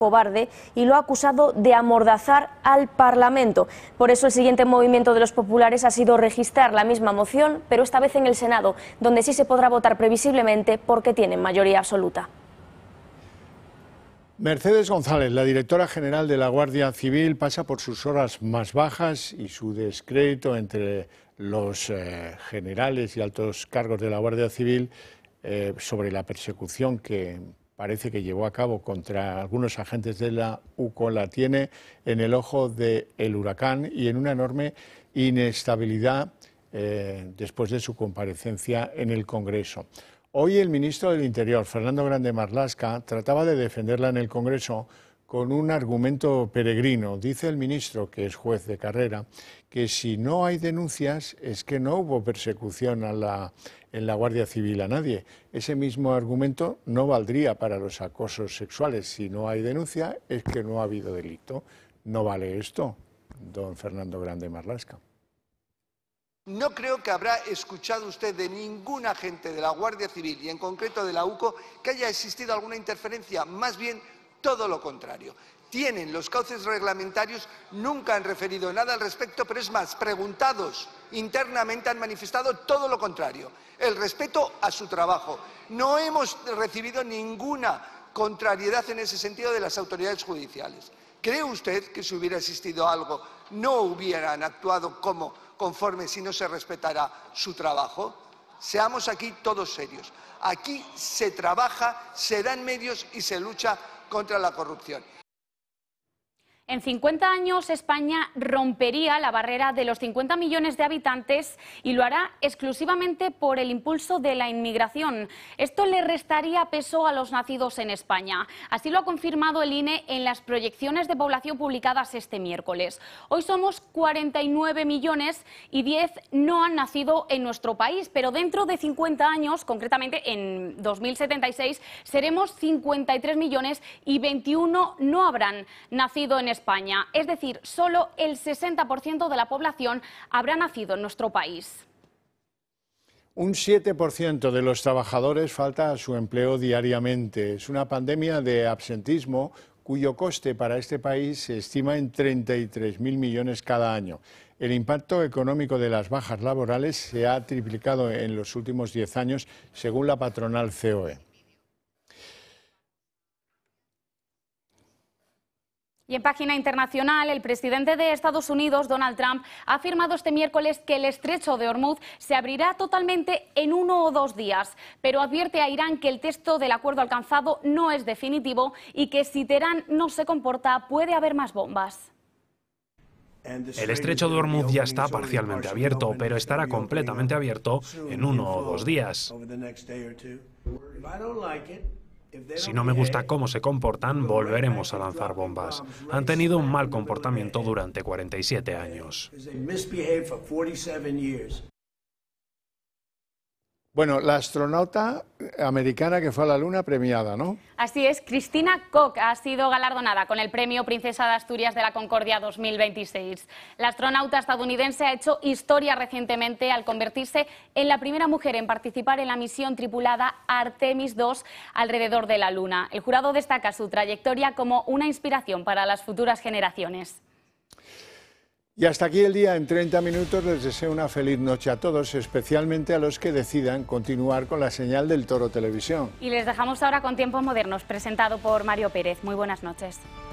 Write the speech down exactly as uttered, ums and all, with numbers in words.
cobarde y lo ha acusado de amordazar al Parlamento. Por eso el siguiente movimiento de los populares ha sido registrar la misma moción, pero esta vez en el Senado, donde sí se podrá votar previsiblemente porque tienen mayoría absoluta. Mercedes González, la directora general de la Guardia Civil, pasa por sus horas más bajas y su descrédito entre los eh, generales y altos cargos de la Guardia Civil eh, sobre la persecución que parece que llevó a cabo contra algunos agentes de la U C O, la tiene en el ojo del huracán y en una enorme inestabilidad eh, después de su comparecencia en el Congreso. Hoy el ministro del Interior, Fernando Grande Marlaska, trataba de defenderla en el Congreso con un argumento peregrino. Dice el ministro, que es juez de carrera, que si no hay denuncias es que no hubo persecución a la, en la Guardia Civil a nadie. Ese mismo argumento no valdría para los acosos sexuales. Si no hay denuncia es que no ha habido delito. ¿No vale esto, don Fernando Grande Marlaska? No creo que habrá escuchado usted de ningún agente de la Guardia Civil y en concreto de la U C O que haya existido alguna interferencia, más bien todo lo contrario. Tienen los cauces reglamentarios, nunca han referido nada al respecto, pero es más, preguntados internamente han manifestado todo lo contrario, el respeto a su trabajo. No hemos recibido ninguna contrariedad en ese sentido de las autoridades judiciales. ¿Cree usted que si hubiera existido algo no hubieran actuado como conforme si no se respetara su trabajo? Seamos aquí todos serios. Aquí se trabaja, se dan medios y se lucha contra la corrupción. En cincuenta años España rompería la barrera de los cincuenta millones de habitantes y lo hará exclusivamente por el impulso de la inmigración. Esto le restaría peso a los nacidos en España. Así lo ha confirmado el I N E en las proyecciones de población publicadas este miércoles. Hoy somos cuarenta y nueve millones y diez no han nacido en nuestro país, pero dentro de cincuenta años, concretamente en dos mil setenta y seis, seremos cincuenta y tres millones y veintiuno no habrán nacido en España. España, es decir, solo el sesenta por ciento de la población habrá nacido en nuestro país. Un siete por ciento de los trabajadores falta a su empleo diariamente. Es una pandemia de absentismo cuyo coste para este país se estima en treinta y tres mil millones cada año. El impacto económico de las bajas laborales se ha triplicado en los últimos diez años, según la patronal C O E. Y en página internacional, el presidente de Estados Unidos, Donald Trump, ha afirmado este miércoles que el estrecho de Hormuz se abrirá totalmente en uno o dos días, pero advierte a Irán que el texto del acuerdo alcanzado no es definitivo y que si Teherán no se comporta puede haber más bombas. El estrecho de Hormuz ya está parcialmente abierto, pero estará completamente abierto en uno o dos días. Si no me gusta cómo se comportan, volveremos a lanzar bombas. Han tenido un mal comportamiento durante cuarenta y siete años. Bueno, la astronauta americana que fue a la Luna premiada, ¿no? Así es, Christina Koch ha sido galardonada con el premio Princesa de Asturias de la Concordia dos mil veintiséis. La astronauta estadounidense ha hecho historia recientemente al convertirse en la primera mujer en participar en la misión tripulada Artemis dos alrededor de la Luna. El jurado destaca su trayectoria como una inspiración para las futuras generaciones. Y hasta aquí el día en treinta minutos. Les deseo una feliz noche a todos, especialmente a los que decidan continuar con la señal del Toro Televisión. Y les dejamos ahora con Tiempos Modernos, presentado por Mario Pérez. Muy buenas noches.